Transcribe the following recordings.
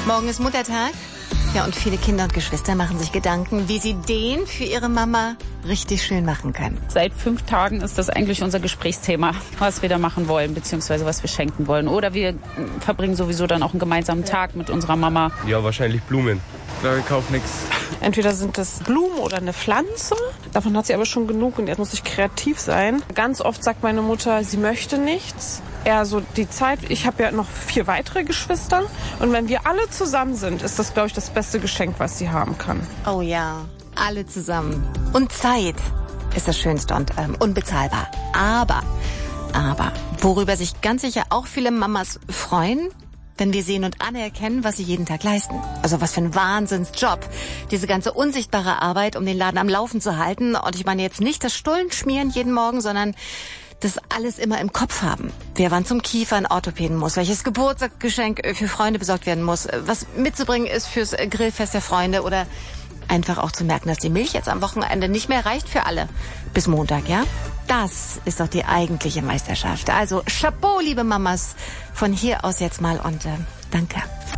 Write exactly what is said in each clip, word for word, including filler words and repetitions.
Morgen ist Muttertag. Ja, und viele Kinder und Geschwister machen sich Gedanken, wie sie den für ihre Mama richtig schön machen können. Seit fünf Tagen ist das eigentlich unser Gesprächsthema, was wir da machen wollen, beziehungsweise was wir schenken wollen. Oder wir verbringen sowieso dann auch einen gemeinsamen Tag mit unserer Mama. Ja, wahrscheinlich Blumen. Ja, ich kaufe nichts. Entweder sind das Blumen oder eine Pflanze. Davon hat sie aber schon genug und jetzt muss ich kreativ sein. Ganz oft sagt meine Mutter, sie möchte nichts. Eher so die Zeit. Ich habe ja noch vier weitere Geschwister. Und wenn wir alle zusammen sind, ist das, glaube ich, das beste Geschenk, was sie haben kann. Oh ja, alle zusammen. Und Zeit ist das Schönste und ähm, unbezahlbar. Aber, aber, worüber sich ganz sicher auch viele Mamas freuen, wenn wir sehen und anerkennen, was sie jeden Tag leisten. Also was für ein Wahnsinnsjob. Diese ganze unsichtbare Arbeit, um den Laden am Laufen zu halten. Und ich meine jetzt nicht das Stullen schmieren jeden Morgen, sondern das alles immer im Kopf haben. Wer wann zum Kieferorthopäden muss, welches Geburtstagsgeschenk für Freunde besorgt werden muss, was mitzubringen ist fürs Grillfest der Freunde oder einfach auch zu merken, dass die Milch jetzt am Wochenende nicht mehr reicht für alle. Bis Montag, ja? Das ist doch die eigentliche Meisterschaft. Also Chapeau, liebe Mamas, von hier aus jetzt mal und äh, danke.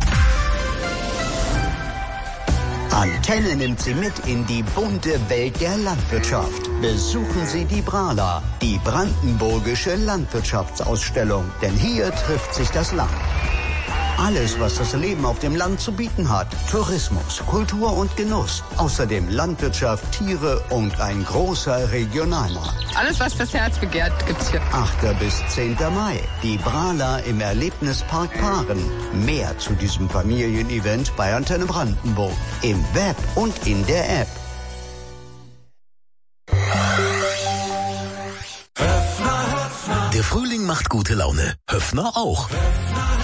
Antenne nimmt Sie mit in die bunte Welt der Landwirtschaft. Besuchen Sie die Brala, die brandenburgische Landwirtschaftsausstellung. Denn hier trifft sich das Land. Alles, was das Leben auf dem Land zu bieten hat. Tourismus, Kultur und Genuss. Außerdem Landwirtschaft, Tiere und ein großer Regionalmarkt. Alles, was das Herz begehrt, gibt's hier. achter bis zehnter Mai. Die Brala im Erlebnispark Paaren. Mehr zu diesem Familienevent bei Antenne Brandenburg. Im Web und in der App. Der Frühling macht gute Laune. Höffner auch.